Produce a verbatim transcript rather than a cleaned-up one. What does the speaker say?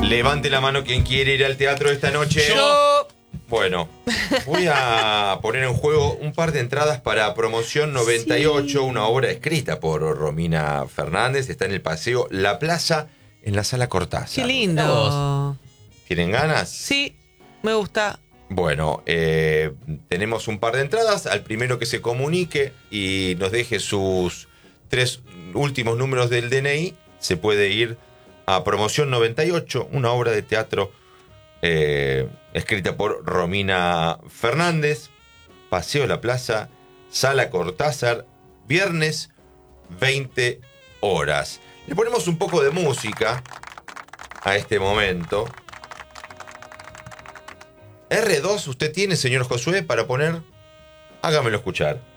Levante la mano quien quiere ir al teatro esta noche. Yo. Bueno, voy a poner en juego un par de entradas para Promoción noventa y ocho, sí. Una obra escrita por Romina Fernández. Está en el Paseo La Plaza, en la Sala Cortázar. Qué lindo. ¿Tienen ganas? Sí, me gusta. Bueno, eh, tenemos un par de entradas. Al primero que se comunique y nos deje sus tres últimos números del D N I, se puede ir a Promoción noventa y ocho, una obra de teatro eh, escrita por Romina Fernández. Paseo La Plaza, Sala Cortázar, viernes veinte horas. Le ponemos un poco de música a este momento. R dos, ¿usted tiene, señor Josué, para poner? Hágamelo escuchar.